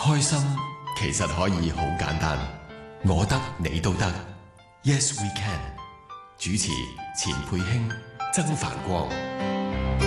開心其實可以好簡單，我得你都得。Yes we can。主持錢佩卿、曾繁光。